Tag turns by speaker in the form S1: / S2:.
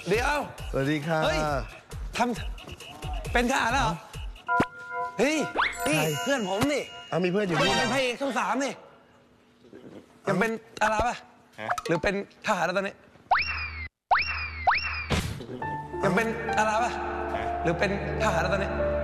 S1: เดี๋ยว
S2: สวัสดีค่ะ
S1: เฮ้ยทำเป็นทหารแล้วเหรอเฮ้ยนี่เพื่อนผมนี่
S2: มีเพื่อนอยู่นี่
S1: เป็นพระเอกช่อง3นี่ยังเป็นอะไรป่ะหรือเป็นทหารแล้วตอนนี้ยังเป็นอะไรป่ะหรือเป็นทหารแล้วตอนนี้